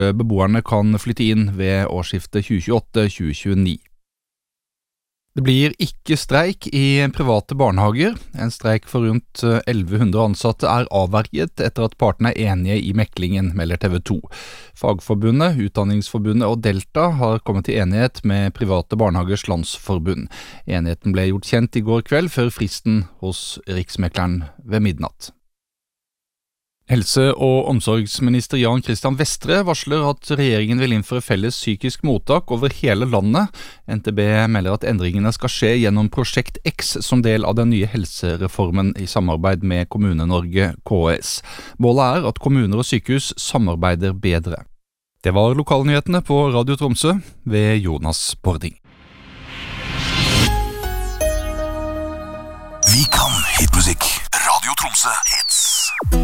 Beboerne kan flytte inn ved årsskiftet 2028-2029. Det blir ikke streik i private barnehager. En streik for rundt 1100 ansatte avverget etter at partene enige i meklingen, melder TV 2. Fagforbundet, Utdanningsforbundet og Delta har kommet til enighet med Private Barnehagers Landsforbund. Enigheten ble gjort kjent i går kveld før fristen hos Riksmekleren ved midnatt. Helse- og omsorgsminister Jan Christian Vestre varsler at regjeringen vil innføre felles psykisk mottak over hele landet. NTB melder at endringene skal skje gjennom Prosjekt X som del av den nye helsereformen i samarbeid med Kommune-Norge KS. Målet at kommuner og sykehus samarbeider bedre. Det var lokalnyhetene på Radio Tromsø ved Jonas Bording. Vi kan hitmusikk. Radio Tromsø hits.